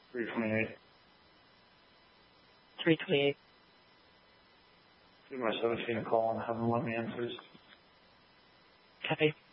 328. 328. Give my 17 a call and have them let me in, please. Okay.